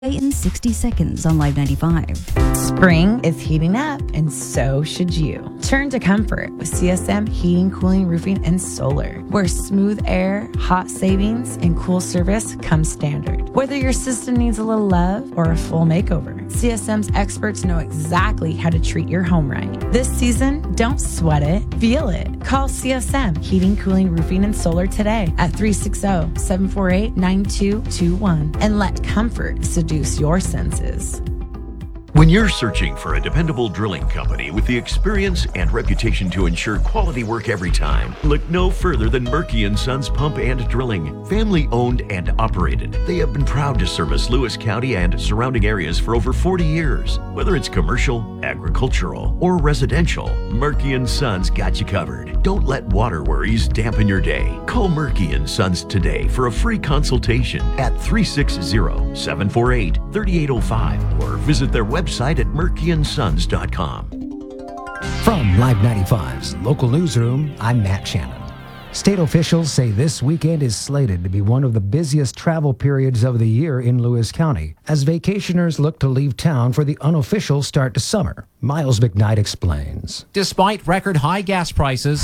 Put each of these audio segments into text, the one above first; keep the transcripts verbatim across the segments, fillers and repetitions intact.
In sixty seconds on Live ninety-five. Spring is heating up, and so should you. Turn to comfort with C S M Heating, Cooling, Roofing, and Solar, where smooth air, hot savings, and cool service come standard. Whether your system needs a little love or a full makeover, C S M's experts know exactly how to treat your home right. This season, don't sweat it, feel it. Call C S M Heating, Cooling, Roofing, and Solar today at three six zero, seven four eight, nine two two one and let comfort seduce your senses. When you're searching for a dependable drilling company with the experience and reputation to ensure quality work every time, look no further than Murky and Sons Pump and Drilling. Family owned and operated, they have been proud to service Lewis County and surrounding areas for over forty years. Whether it's commercial, agricultural, or residential, Murky and Sons got you covered. Don't let water worries dampen your day. Call Murky and Sons today for a free consultation at three six zero, seven four eight, three eight zero five or visit their website website at murky and sons dot com. From Live ninety-five's local newsroom, I'm Matt Shannon. State officials say this weekend is slated to be one of the busiest travel periods of the year in Lewis County, as vacationers look to leave town for the unofficial start to summer. Miles McKnight explains. Despite record high gas prices,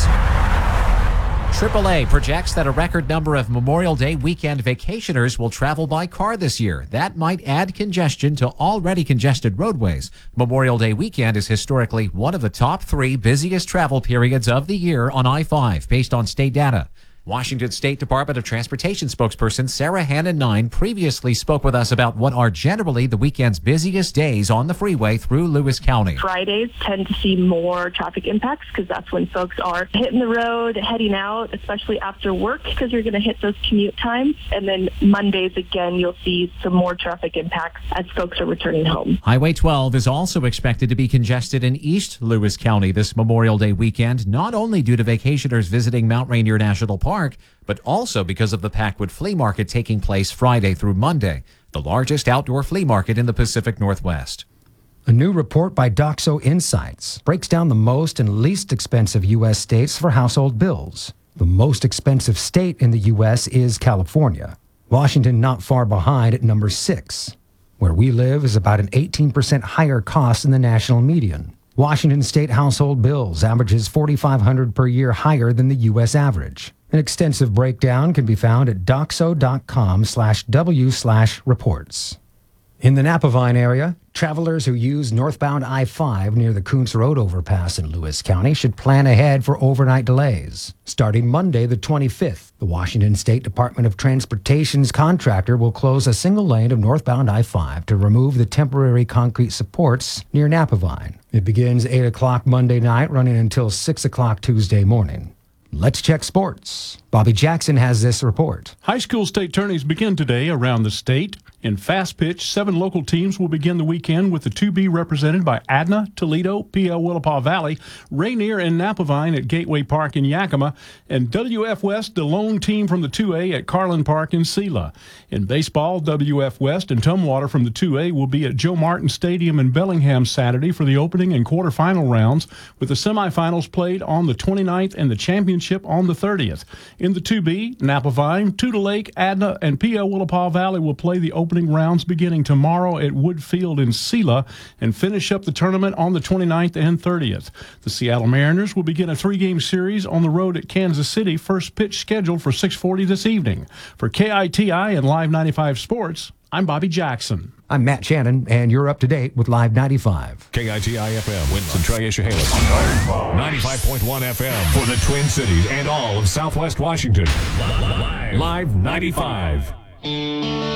triple A projects that a record number of Memorial Day weekend vacationers will travel by car this year. That might add congestion to already congested roadways. Memorial Day weekend is historically one of the top three busiest travel periods of the year on I five, based on state data. Washington State Department of Transportation spokesperson Sarah Hannon-Nine previously spoke with us about what are generally the weekend's busiest days on the freeway through Lewis County. Fridays tend to see more traffic impacts because that's when folks are hitting the road, heading out, especially after work, because you're going to hit those commute times. And then Mondays, again, you'll see some more traffic impacts as folks are returning home. Highway twelve is also expected to be congested in East Lewis County this Memorial Day weekend, not only due to vacationers visiting Mount Rainier National Park, but also because of the Packwood Flea Market taking place Friday through Monday, the largest outdoor flea market in the Pacific Northwest. A new report by Doxo Insights breaks down the most and least expensive U S states for household bills. The most expensive state in the U S is California. Washington not far behind at number six. Where we live is about an eighteen percent higher cost than the national median. Washington state household bills averages four thousand five hundred dollars per year higher than the U S average. An extensive breakdown can be found at doxo.com slash W slash reports. In the Napavine area, travelers who use northbound I five near the Kuntz Road overpass in Lewis County should plan ahead for overnight delays. Starting Monday the twenty-fifth, the Washington State Department of Transportation's contractor will close a single lane of northbound I five to remove the temporary concrete supports near Napavine. It begins eight o'clock Monday night, running until six o'clock Tuesday morning. Let's check sports. Bobby Jackson has this report. High school state tourneys begin today around the state. In fast pitch, seven local teams will begin the weekend with the two B represented by Adna, Toledo, P L Willapa Valley, Rainier, and Napavine at Gateway Park in Yakima, and W F West, the lone team from the two A at Carlin Park in Sela. In baseball, W F West and Tumwater from the two A will be at Joe Martin Stadium in Bellingham Saturday for the opening and quarterfinal rounds, with the semifinals played on the twenty-ninth and the championship on the thirtieth. In the two B, Napavine, Tudor Lake, Adna, and P L Willapa Valley will play the opening rounds beginning tomorrow at Wood Field in Sela and finish up the tournament on the twenty-ninth and thirtieth. The Seattle Mariners will begin a three-game series on the road at Kansas City, first pitch scheduled for six forty this evening. For K I T I and Live ninety-five Sports, I'm Bobby Jackson. I'm Matt Shannon, and you're up to date with Live ninety-five. K I T I F M, Winston Tri-Chehalis. ninety-five point one F M for the Twin Cities and all of Southwest Washington. Live ninety-five.